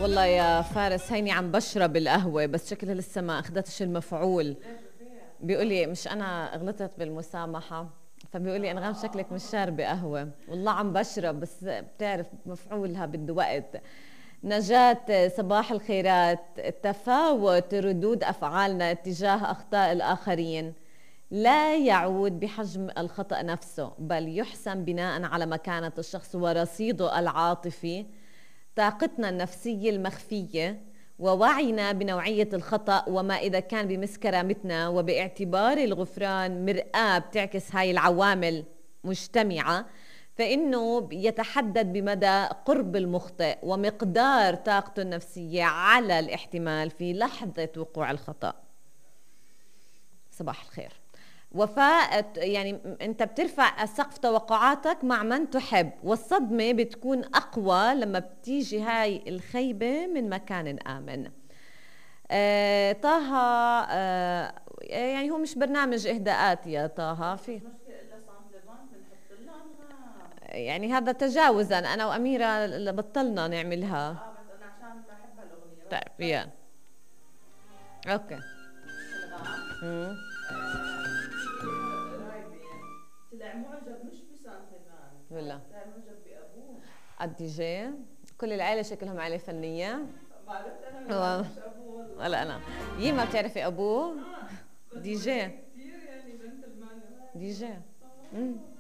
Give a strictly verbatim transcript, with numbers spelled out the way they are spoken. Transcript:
والله يا فارس هيني عم بشرب القهوة بس شكلها لسه ما أخدتش المفعول. بيقول لي مش أنا غلطت بالمسامحة، فبيقول لي أنغام شكلك مش شاربة قهوة. والله عم بشرب بس بتعرف مفعولها بده وقت. نجاة صباح الخيرات. تفاوت ردود أفعالنا تجاه أخطاء الآخرين لا يعود بحجم الخطأ نفسه، بل يحسم بناء على مكانة الشخص ورصيده العاطفي، طاقتنا النفسية المخفية، ووعينا بنوعية الخطأ وما إذا كان بمس كرامتنا. وباعتبار الغفران مرآة بتعكس هاي العوامل مجتمعة، فإنه يتحدد بمدى قرب المخطئ ومقدار طاقته النفسية على الاحتمال في لحظة وقوع الخطأ. صباح الخير. وفاء، يعني انت بترفع سقف توقعاتك مع من تحب، والصدمة بتكون اقوى لما بتيجي هاي الخيبة من مكان امن. آه طه، آه يعني هو مش برنامج اهداءات يا طه، في يعني هذا تجاوزا انا واميرة بطلنا نعملها. اه بس انا عشان بحب هالاغنيه. بس طيب بس يا اوكي. انغام مم. آه في قرايبي طلع معجب مش بسانتيفان، ولا طلع معجب بابوه. الدي جي. كل العائلة شكلهم عائلة فنية. ما عرفت انا من هو مش ابوه والله. ولا انا يما بتعرفي ابوه اه بس دي جي. وريني كثير يعني جنتلمان وهيك. دي جي. اه امم